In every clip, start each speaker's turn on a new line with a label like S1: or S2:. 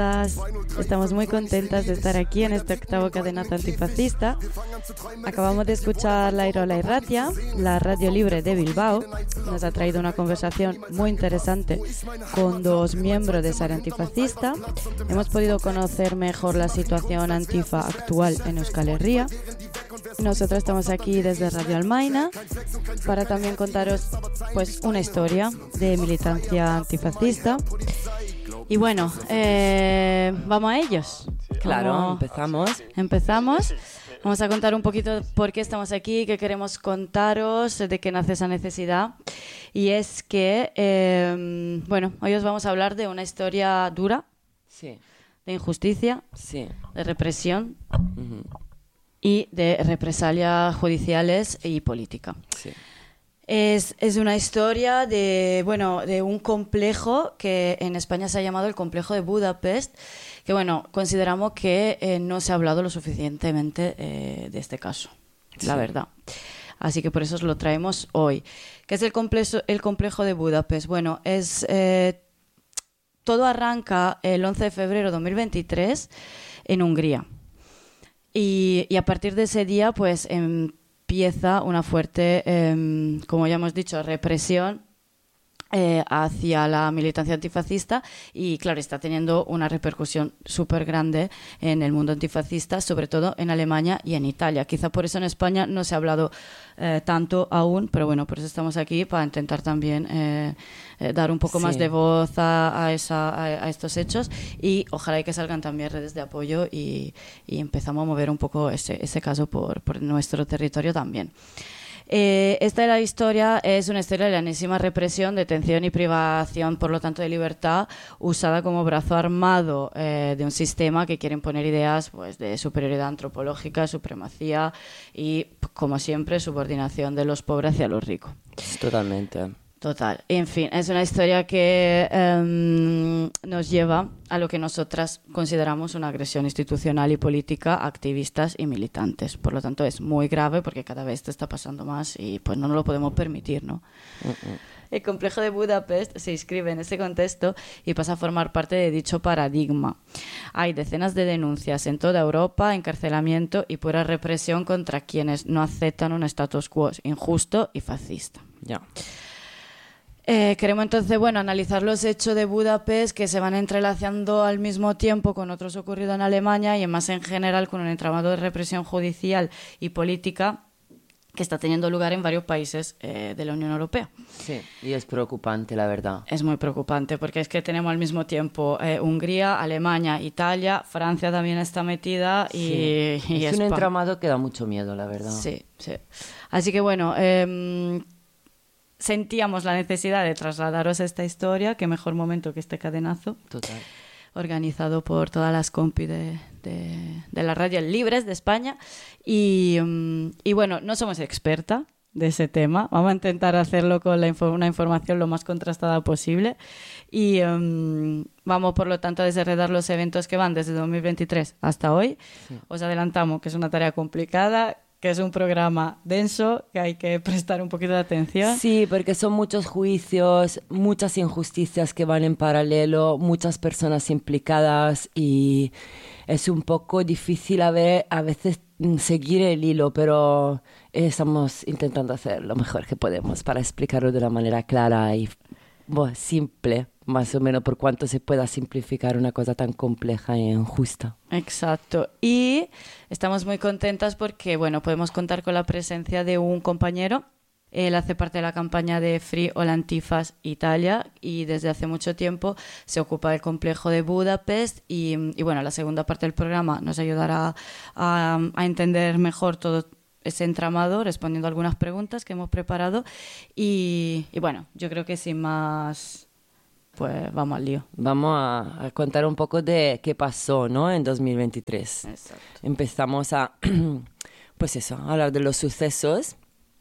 S1: Estamos muy contentas de estar aquí en este octavo cadenazo antifascista. Acabamos de escuchar la Irola Irratia, la radio libre de Bilbao. Nos ha traído una conversación muy interesante con dos miembros de Sare Antifascista. Hemos podido conocer mejor la situación antifa actual en Euskal Herria. Nosotros estamos aquí desde Radio Almaina para también contaros pues una historia de militancia antifascista. Y bueno, vamos a ellos.
S2: Claro,
S1: Empezamos. Vamos a contar un poquito por qué estamos aquí, qué queremos contaros, de qué nace esa necesidad. Y es que, hoy os vamos a hablar de una historia dura,
S2: sí,
S1: de injusticia,
S2: sí,
S1: de represión y de represalias judiciales y política.
S2: sí.
S1: Es una historia de un complejo que en España se ha llamado el complejo de Budapest, que consideramos que no se ha hablado lo suficientemente de este caso, la verdad. Así que por eso os lo traemos hoy. ¿Qué es el complejo de Budapest? Bueno, todo arranca el 11 de febrero de 2023 en Hungría. Y a partir de ese día, pues empieza una fuerte, como ya hemos dicho, represión hacia la militancia antifascista y, claro, está teniendo una repercusión súper grande en el mundo antifascista, sobre todo en Alemania y en Italia. Quizá por eso en España no se ha hablado tanto aún, pero bueno, por eso estamos aquí, para intentar también dar un poco más de voz a estos hechos y ojalá que salgan también redes de apoyo y empezamos a mover un poco ese caso por nuestro territorio también. Esta es una historia de la enésima represión, detención y privación, por lo tanto, de libertad, usada como brazo armado de un sistema que quiere imponer ideas pues, de superioridad antropológica, supremacía y, como siempre, subordinación de los pobres hacia los ricos.
S2: Totalmente.
S1: Total. En fin, es una historia que nos lleva a lo que nosotras consideramos una agresión institucional y política a activistas y militantes. Por lo tanto, es muy grave porque cada vez te está pasando más y pues no nos lo podemos permitir, ¿no? El complejo de Budapest se inscribe en ese contexto y pasa a formar parte de dicho paradigma. Hay decenas de denuncias en toda Europa, encarcelamiento y pura represión contra quienes no aceptan un status quo injusto y fascista.
S2: Ya.
S1: Queremos entonces analizar los hechos de Budapest que se van entrelazando al mismo tiempo con otros ocurridos en Alemania y más en general con un entramado de represión judicial y política que está teniendo lugar en varios países de la Unión Europea.
S2: Sí, y es preocupante, la verdad.
S1: Es muy preocupante porque es que tenemos al mismo tiempo Hungría, Alemania, Italia, Francia también está metida y
S2: es un entramado que da mucho miedo, la verdad.
S1: Sí. Así que sentíamos la necesidad de trasladaros esta historia, qué mejor momento que este cadenazo.
S2: Total.
S1: Organizado por todas las compis de las radios libres de España. Y no somos expertas de ese tema. Vamos a intentar hacerlo con una información lo más contrastada posible. Y vamos, por lo tanto, a desheredar los eventos que van desde 2023 hasta hoy. Sí. Os adelantamos que es una tarea complicada, que es un programa denso, que hay que prestar un poquito de atención.
S2: Sí, porque son muchos juicios, muchas injusticias que van en paralelo, muchas personas implicadas y es un poco difícil a veces seguir el hilo, pero estamos intentando hacer lo mejor que podemos para explicarlo de una manera clara y simple, más o menos por cuanto se pueda simplificar una cosa tan compleja e injusta.
S1: Exacto. Y estamos muy contentas porque, podemos contar con la presencia de un compañero. Él hace parte de la campaña de Free All Antifas Italia y desde hace mucho tiempo se ocupa del complejo de Budapest y la segunda parte del programa nos ayudará a entender mejor todo ese entramado, respondiendo a algunas preguntas que hemos preparado y yo creo que sin más, pues vamos al lío.
S2: Vamos a contar un poco de qué pasó, ¿no? En 2023.
S1: Exacto.
S2: Empezamos a hablar de los sucesos.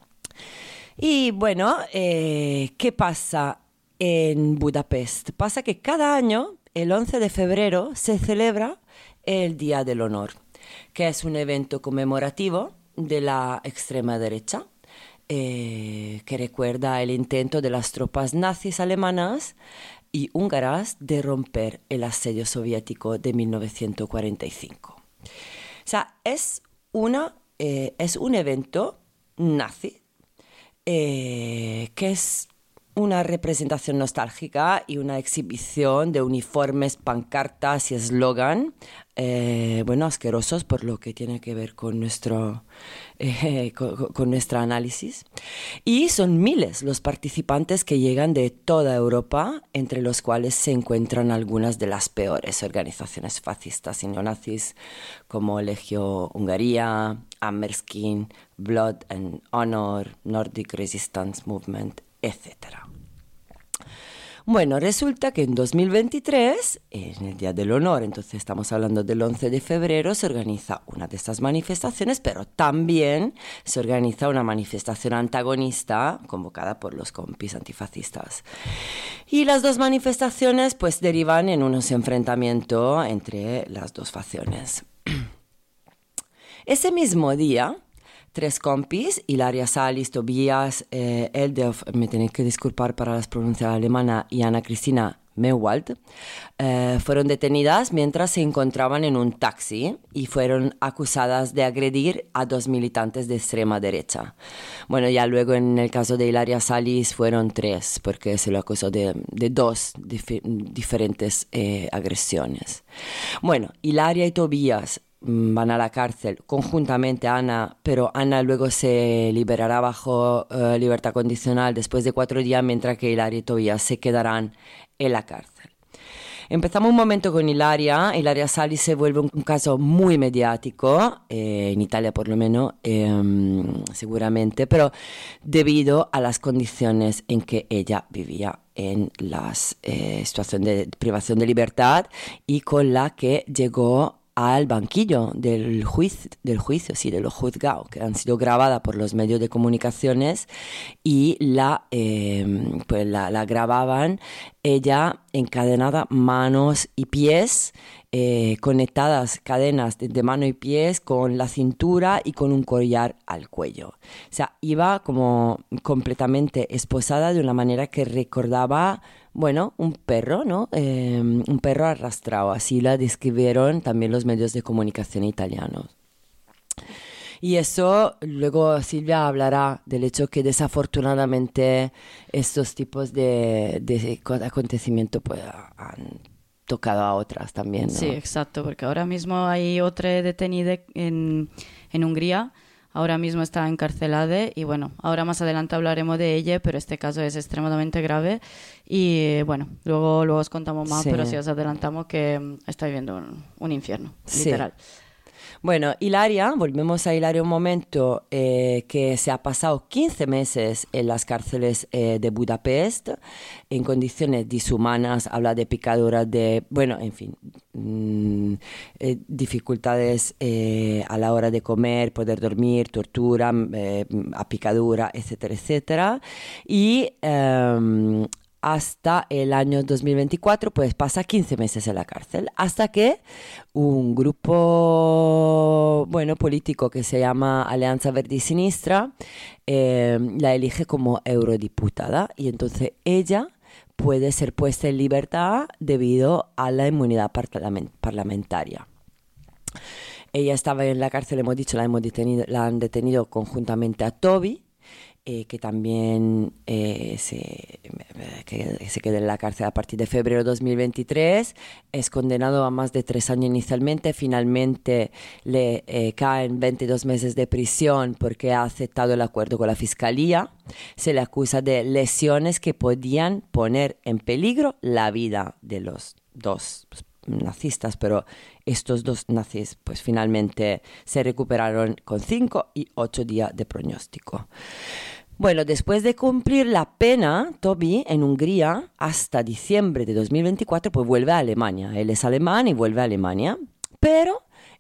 S2: Y ¿qué pasa en Budapest? Pasa que cada año, el 11 de febrero, se celebra el Día del Honor, que es un evento conmemorativo de la extrema derecha, que recuerda el intento de las tropas nazis alemanas y húngaras de romper el asedio soviético de 1945. O sea, es un evento nazi que es una representación nostálgica y una exhibición de uniformes, pancartas y eslogan, asquerosos por lo que tiene que ver con nuestro análisis. Y son miles los participantes que llegan de toda Europa, entre los cuales se encuentran algunas de las peores organizaciones fascistas y neonazis, como Legio Hungaria, Hammerskin, Blood and Honor, Nordic Resistance Movement, etc. Bueno, resulta que en 2023, en el Día del Honor, entonces estamos hablando del 11 de febrero, se organiza una de estas manifestaciones, pero también se organiza una manifestación antagonista convocada por los compis antifascistas. Y las dos manifestaciones pues derivan en unos enfrentamientos entre las dos facciones. Ese mismo día, 3 compis, Hilaria Salis, Tobias Eldehoff, me tenéis que disculpar para las pronuncias alemanas, y Ana Cristina Mewald, fueron detenidas mientras se encontraban en un taxi y fueron acusadas de agredir a 2 militantes de extrema derecha. Bueno, ya luego en el caso de Hilaria Salis fueron 3, porque se lo acusó de 2 diferentes agresiones. Bueno, Hilaria y Tobias van a la cárcel conjuntamente, Ana, pero Ana luego se liberará bajo libertad condicional después de 4 días, mientras que Hilaria y Tobias se quedarán en la cárcel. Empezamos un momento con Hilaria. Hilaria Salis se vuelve un caso muy mediático, en Italia por lo menos, seguramente, pero debido a las condiciones en que ella vivía en la situación de privación de libertad y con la que llegó al banquillo del juicio, de los juzgados, que han sido grabadas por los medios de comunicaciones y la grababan ella encadenada manos y pies, conectadas cadenas de mano y pies con la cintura y con un collar al cuello. O sea, iba como completamente esposada de una manera que recordaba, bueno, un perro, ¿no? Un perro arrastrado, así la describieron también los medios de comunicación italianos. Y eso, luego Silvia hablará del hecho que desafortunadamente estos tipos de acontecimientos pues, han tocado a otras también, ¿no?
S1: Sí, exacto, porque ahora mismo hay otra detenida en Hungría. Ahora mismo está encarcelada y bueno, ahora más adelante hablaremos de ella, pero este caso es extremadamente grave y bueno, luego os contamos más,
S2: Sí.
S1: pero sí os adelantamos que está viviendo un infierno, literal.
S2: Sí. Bueno, Hilaria, volvemos a Hilaria un momento, que se ha pasado 15 meses en las cárceles de Budapest en condiciones dishumanas, habla de picaduras, dificultades a la hora de comer, poder dormir, tortura, a picadura, etcétera, etcétera. Y hasta el año 2024, pues pasa 15 meses en la cárcel, hasta que un grupo político que se llama Alianza Verdi y Sinistra la elige como eurodiputada y entonces ella puede ser puesta en libertad debido a la inmunidad parlamentaria. Ella estaba en la cárcel, hemos dicho, la han detenido conjuntamente a Toby, que también se queda en la cárcel a partir de febrero de 2023, es condenado a más de 3 años inicialmente, finalmente le caen 22 meses de prisión porque ha aceptado el acuerdo con la fiscalía, se le acusa de lesiones que podían poner en peligro la vida de los 2 nazistas, pero estos 2 nazis pues finalmente se recuperaron con 5 y 8 días de pronóstico. Bueno, después de cumplir la pena, Toby en Hungría hasta diciembre de 2024 pues vuelve a Alemania. Él es alemán y vuelve a Alemania, pero